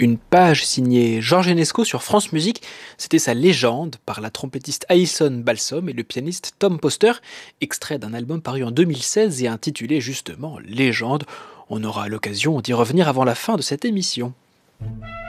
Une page signée Georges Enesco sur France Musique, c'était sa légende par la trompettiste Alison Balsom et le pianiste Tom Poster, extrait d'un album paru en 2016 et intitulé justement Légende. On aura l'occasion d'y revenir avant la fin de cette émission.